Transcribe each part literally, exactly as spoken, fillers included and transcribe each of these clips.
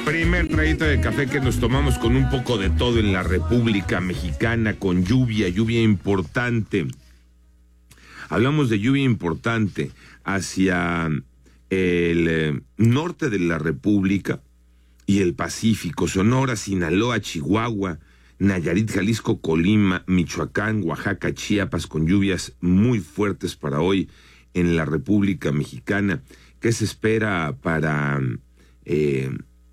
Primer traguito de café que nos tomamos con un poco de todo en la República Mexicana, con lluvia, lluvia importante. Hablamos de lluvia importante hacia el eh, norte de la República y el Pacífico, Sonora, Sinaloa, Chihuahua, Nayarit, Jalisco, Colima, Michoacán, Oaxaca, Chiapas, con lluvias muy fuertes para hoy en la República Mexicana. ¿Qué se espera para eh,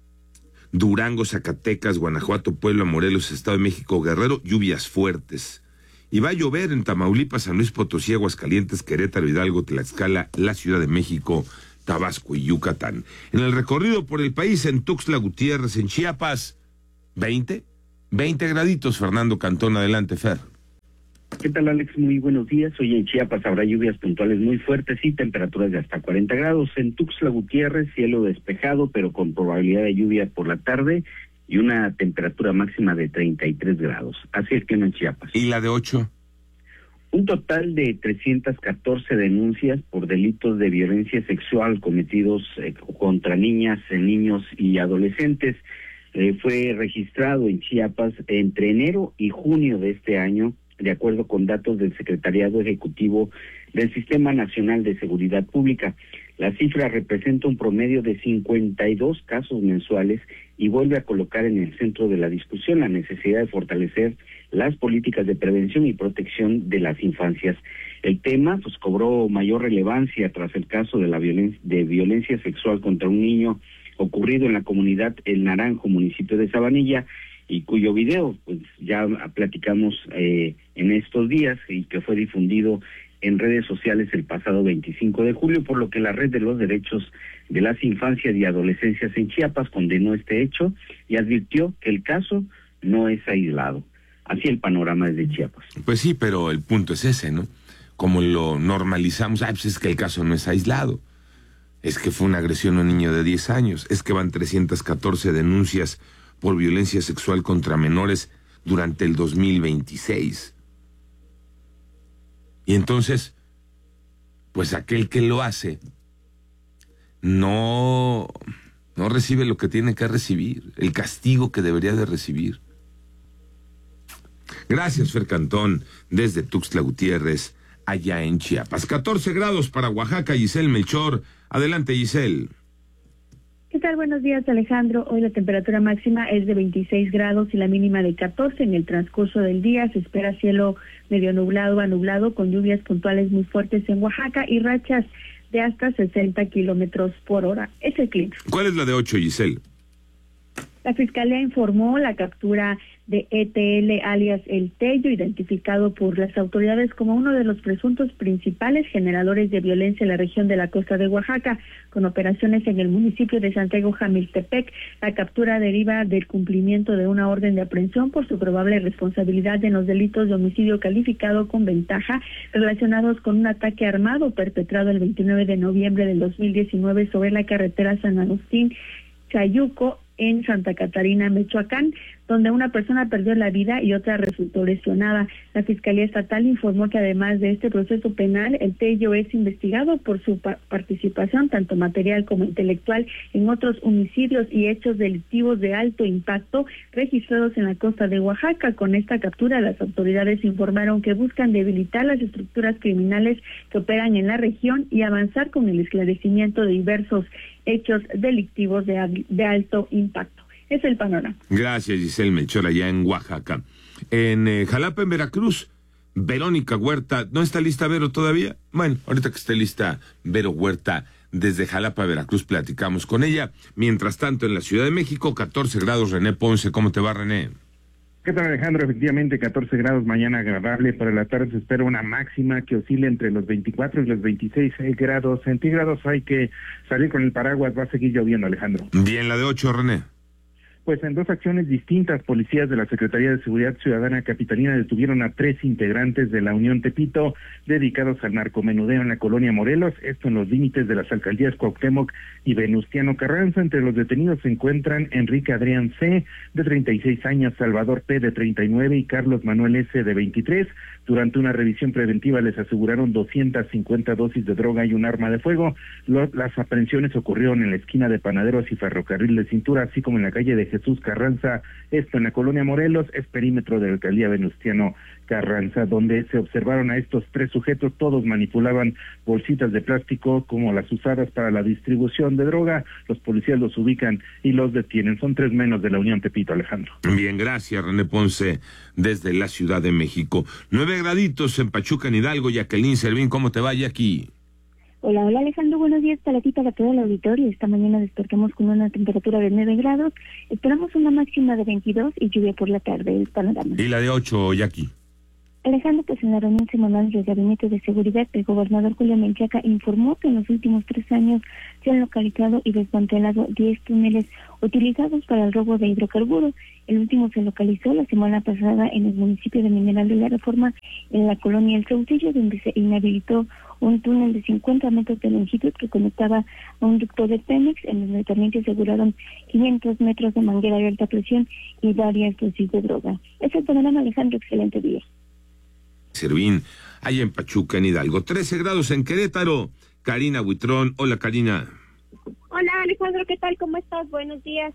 Durango, Zacatecas, Guanajuato, Puebla, Morelos, Estado de México, Guerrero? Lluvias fuertes. Y va a llover en Tamaulipas, San Luis Potosí, Aguascalientes, Querétaro, Hidalgo, Tlaxcala, la Ciudad de México, Tabasco y Yucatán. En el recorrido por el país, en Tuxtla Gutiérrez, en Chiapas, veinte, veinte graditos. Fernando Cantón, adelante, Fer. ¿Qué tal, Alex? Muy buenos días. Hoy en Chiapas habrá lluvias puntuales muy fuertes y temperaturas de hasta cuarenta grados. En Tuxtla Gutiérrez, cielo despejado, pero con probabilidad de lluvia por la tarde y una temperatura máxima de treinta y tres grados. Así es que en Chiapas. ¿Y la de ocho? Un total de trescientas catorce denuncias por delitos de violencia sexual cometidos eh, contra niñas, eh, niños y adolescentes. Eh, fue registrado en Chiapas entre enero y junio de este año, de acuerdo con datos del Secretariado Ejecutivo del Sistema Nacional de Seguridad Pública. La cifra representa un promedio de cincuenta y dos casos mensuales y vuelve a colocar en el centro de la discusión la necesidad de fortalecer las políticas de prevención y protección de las infancias. El tema pues cobró mayor relevancia tras el caso de la violencia de violencia sexual contra un niño ocurrido en la comunidad El Naranjo, municipio de Sabanilla, y cuyo video pues ya platicamos eh, en estos días y que fue difundido en redes sociales el pasado veinticinco de julio, por lo que la Red de los Derechos de las Infancias y Adolescencias en Chiapas condenó este hecho y advirtió que el caso no es aislado. Así el panorama es de Chiapas. Pues sí, pero el punto es ese, ¿no? Como lo normalizamos, ah, pues es que el caso no es aislado. Es que fue una agresión a un niño de diez años, es que van trescientas catorce denuncias por violencia sexual contra menores durante el dos mil veintiséis. Y entonces, pues aquel que lo hace no, no recibe lo que tiene que recibir, el castigo que debería de recibir. Gracias, Fer Cantón, desde Tuxtla Gutiérrez, allá en Chiapas. catorce grados para Oaxaca, Giselle Melchor. Adelante, Giselle. ¿Qué tal? Buenos días, Alejandro. Hoy la temperatura máxima es de veintiséis grados y la mínima de catorce. En el transcurso del día se espera cielo medio nublado a nublado con lluvias puntuales muy fuertes en Oaxaca y rachas de hasta sesenta kilómetros por hora. Es el clima. ¿Cuál es la de ocho, Giselle? La Fiscalía informó la captura de E T L alias El Tello, identificado por las autoridades como uno de los presuntos principales generadores de violencia en la región de la costa de Oaxaca, con operaciones en el municipio de Santiago Jamiltepec. La captura deriva del cumplimiento de una orden de aprehensión por su probable responsabilidad en los delitos de homicidio calificado con ventaja relacionados con un ataque armado perpetrado el veintinueve de noviembre del dos mil diecinueve sobre la carretera San Agustín Chayuco en Santa Catarina, Michoacán, donde una persona perdió la vida y otra resultó lesionada. La Fiscalía Estatal informó que además de este proceso penal, El Tello es investigado por su pa- participación, tanto material como intelectual, en otros homicidios y hechos delictivos de alto impacto registrados en la costa de Oaxaca. Con esta captura, las autoridades informaron que buscan debilitar las estructuras criminales que operan en la región y avanzar con el esclarecimiento de diversos hechos delictivos de, al- de alto impacto. Es el panorama. Gracias, Giselle Melchor, allá en Oaxaca. En eh, Jalapa, en Veracruz, Verónica Huerta. ¿No está lista Vero todavía? Bueno, ahorita que esté lista Vero Huerta, desde Jalapa, Veracruz, platicamos con ella. Mientras tanto, en la Ciudad de México, catorce grados. René Ponce, ¿cómo te va, René? ¿Qué tal, Alejandro? Efectivamente, catorce grados, mañana agradable. Para la tarde se espera una máxima que oscile entre los veinticuatro y los veintiséis grados centígrados. Hay que salir con el paraguas, va a seguir lloviendo, Alejandro. Bien, la de ocho, René. Pues en dos acciones distintas, policías de la Secretaría de Seguridad Ciudadana Capitalina detuvieron a tres integrantes de la Unión Tepito dedicados al narcomenudeo en la colonia Morelos, esto en los límites de las alcaldías Cuauhtémoc y Venustiano Carranza. Entre los detenidos se encuentran Enrique Adrián C., de treinta y seis años, Salvador P., de treinta y nueve, y Carlos Manuel S., de veintitrés. Durante una revisión preventiva les aseguraron doscientas cincuenta dosis de droga y un arma de fuego. Los, las aprehensiones ocurrieron en la esquina de Panaderos y Ferrocarril de Cintura, así como en la calle de Jesús Carranza, esto en la colonia Morelos, es perímetro de la alcaldía Venustiano Carranza, donde se observaron a estos tres sujetos. Todos manipulaban bolsitas de plástico como las usadas para la distribución de droga. Los policías los ubican y los detienen. Son tres menos de la Unión Tepito, Alejandro. Bien, gracias, René Ponce, desde la Ciudad de México. Nueve graditos en Pachuca, en Hidalgo. Jacqueline Servín, ¿cómo te va, Jackie? Hola, hola Alejandro, buenos días para ti, para todo el auditorio. Esta mañana despertamos con una temperatura de nueve grados, esperamos una máxima de veintidós y lluvia por la tarde, el panorama. ¿Y la de ocho, Jackie? Alejandro, pues en la reunión semanal del Gabinete de Seguridad, el gobernador Julio Menchaca informó que en los últimos tres años se han localizado y desmantelado diez túneles utilizados para el robo de hidrocarburos. El último se localizó la semana pasada en el municipio de Mineral de la Reforma, en la colonia El Sautillo, donde se inhabilitó un túnel de cincuenta metros de longitud que conectaba a un ducto de Pemex, en donde también se aseguraron quinientos metros de manguera de alta presión y varias dosis de droga. Es el panorama, Alejandro, excelente día. Servín, allá en Pachuca, en Hidalgo. trece grados en Querétaro. Karina Buitrón. Hola, Karina. Hola, Alejandro, ¿qué tal? ¿Cómo estás? Buenos días.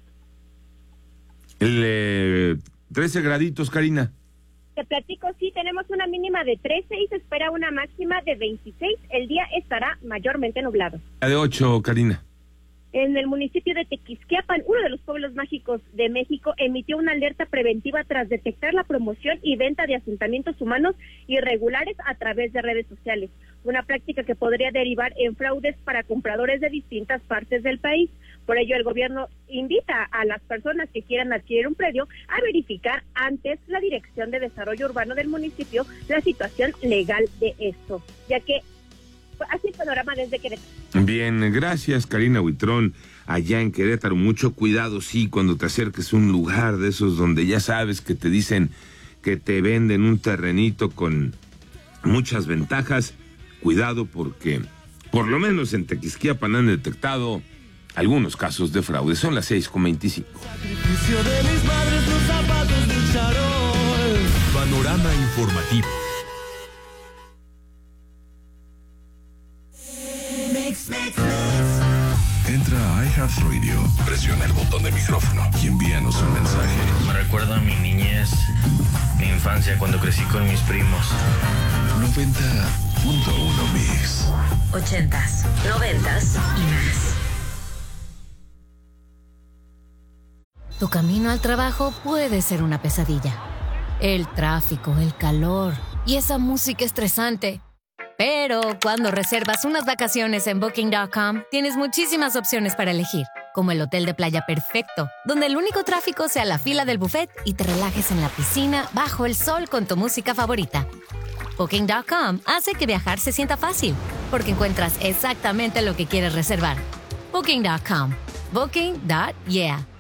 El, eh, trece graditos, Karina. Te platico, sí, tenemos una mínima de trece y se espera una máxima de veintiséis. El día estará mayormente nublado. La de ocho, Karina. En el municipio de Tequisquiapan, uno de los pueblos mágicos de México, emitió una alerta preventiva tras detectar la promoción y venta de asentamientos humanos irregulares a través de redes sociales, una práctica que podría derivar en fraudes para compradores de distintas partes del país. Por ello, el gobierno invita a las personas que quieran adquirir un predio a verificar antes la Dirección de Desarrollo Urbano del municipio la situación legal de esto, ya que así el panorama desde Querétaro. Bien, gracias, Karina Buitrón. Allá en Querétaro, mucho cuidado, sí, cuando te acerques a un lugar de esos donde ya sabes que te dicen que te venden un terrenito con muchas ventajas. Cuidado porque, por lo menos en Tequisquiapan han detectado algunos casos de fraude. Son las seis con veinticinco. Sacrificio de mis madres, los zapatos de charol. Panorama informativo. Entra a iHeartRadio, presiona el botón de micrófono y envíanos un mensaje. Me recuerda a mi niñez, mi infancia cuando crecí con mis primos. noventa punto uno Mix. Ochentas, noventas y más. Tu camino al trabajo puede ser una pesadilla. El tráfico, el calor y esa música estresante. Pero cuando reservas unas vacaciones en Booking punto com, tienes muchísimas opciones para elegir, como el hotel de playa perfecto, donde el único tráfico sea la fila del buffet y te relajes en la piscina bajo el sol con tu música favorita. Booking punto com hace que viajar se sienta fácil, porque encuentras exactamente lo que quieres reservar. Booking punto com. Booking. Yeah.